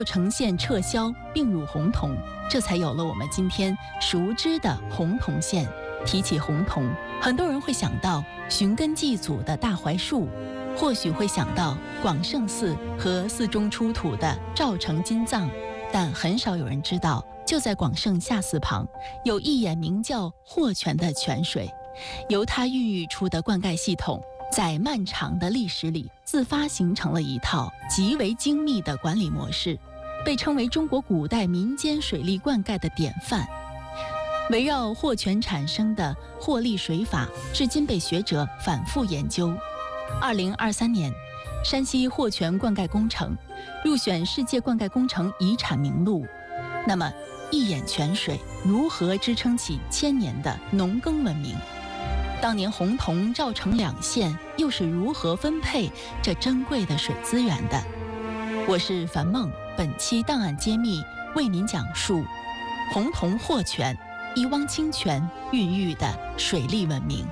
城县撤销并入洪洞，这才有了我们今天熟知的洪洞县。提起洪洞，很多人会想到寻根祭祖的大槐树，或许会想到广胜寺和寺中出土的赵城金藏，但很少有人知道，就在广胜下寺旁，有一眼名叫霍泉的泉水，由它孕育出的灌溉系统，在漫长的历史里自发形成了一套极为精密的管理模式，被称为中国古代民间水利灌溉的典范。围绕霍泉产生的霍利水法，至今被学者反复研究。2023年，山西霍泉灌溉工程入选世界灌溉工程遗产名录。那么，一眼泉水如何支撑起千年的农耕文明？当年洪洞、赵城两县又是如何分配这珍贵的水资源的？我是樊梦，本期档案揭秘为您讲述洪洞霍泉一汪清泉孕育的水利文明。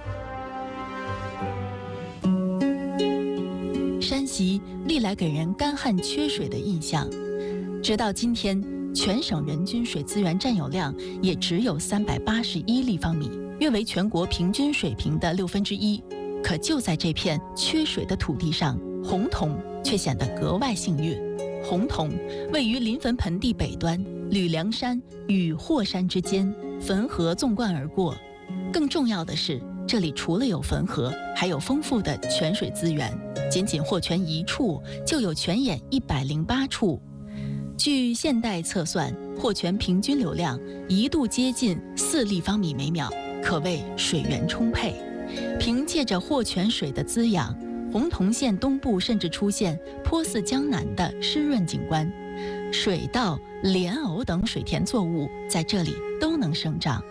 山西历来给人干旱缺水的印象，直到今天，全省人均水资源占有量也只有381立方米，约为全国平均水平的1/6。可就在这片缺水的土地上，洪洞却显得格外幸运。洪洞位于临汾盆地北端，吕梁山与霍山之间，汾河纵贯而过。更重要的是，这里除了有汾河，还有丰富的泉水资源。仅仅霍泉一处就有泉眼108处。据现代测算，霍泉平均流量一度接近4立方米每秒，可谓水源充沛。凭借着霍泉水的滋养，洪洞县东部甚至出现颇似江南的湿润景观，水稻、莲藕等水田作物在这里都能生长。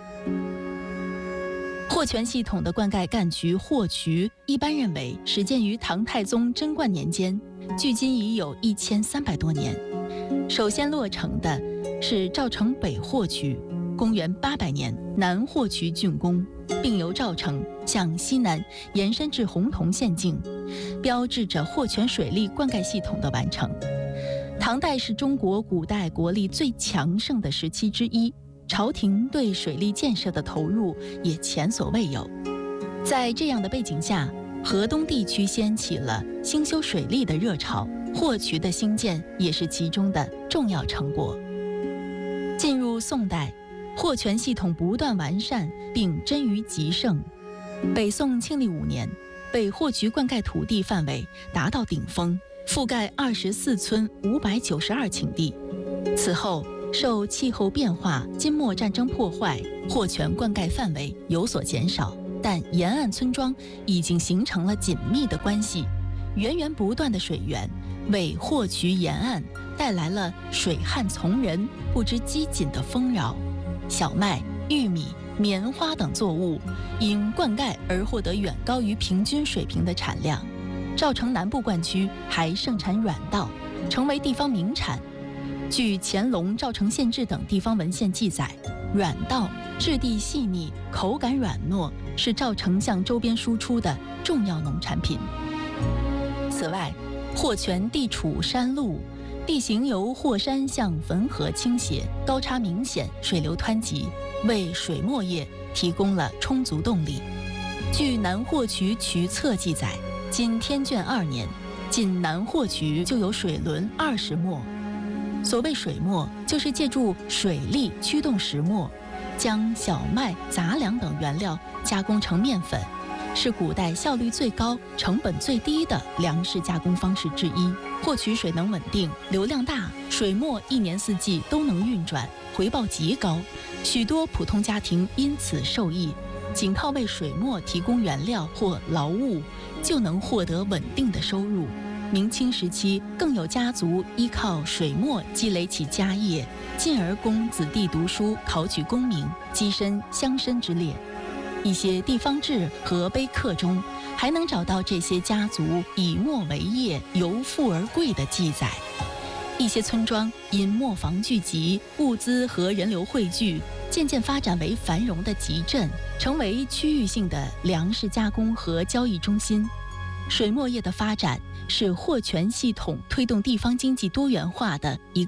霍泉系统的灌溉干渠霍渠，一般认为始建于唐太宗贞观年间，距今已有1300多年。首先落成的是赵城北霍渠，公元800年南霍渠竣工，并由赵城向西南延伸至洪洞县境，标志着霍泉水利灌溉系统的完成。唐代是中国古代国力最强盛的时期之一，朝廷对水利建设的投入也前所未有。在这样的背景下，河东地区掀起了兴修水利的热潮，霍渠的兴建也是其中的重要成果。进入宋代，霍泉系统不断完善并臻于极盛。北宋庆历5年，北霍渠灌溉土地范围达到顶峰，覆盖24村592顷地。此后受气候变化、金末战争破坏，霍泉灌溉范围有所减少，但沿岸村庄已经形成了紧密的关系。源源不断的水源为霍渠沿岸带来了水旱从人不知饥馑的丰饶。小麦、玉米、棉花等作物因灌溉而获得远高于平均水平的产量。赵城南部灌区还盛产软稻，成为地方名产。据乾隆《赵城县志》等地方文献记载，软稻质地细腻，口感软糯，是赵城向周边输出的重要农产品。此外，霍泉地处山路，地形由霍山向汾河倾斜，高差明显，水流湍急，为水磨业提供了充足动力。据南霍渠渠册记载，今天眷2年，仅南霍渠就有水轮20磨。所谓水磨，就是借助水力驱动石磨，将小麦、杂粮等原料加工成面粉，是古代效率最高、成本最低的粮食加工方式之一。霍渠水能稳定，流量大，水磨1年4季都能运转，回报极高，许多普通家庭因此受益。仅靠为水磨提供原料或劳务，就能获得稳定的收入。明清时期，更有家族依靠水磨积累起家业，进而供子弟读书、考取功名，跻身乡绅之列。一些地方志和碑刻中，还能找到这些家族以磨为业、由富而贵的记载。一些村庄因磨坊聚集，物资和人流汇聚，渐渐发展为繁荣的集镇，成为区域性的粮食加工和交易中心。水磨业的发展是霍泉系统推动地方经济多元化的一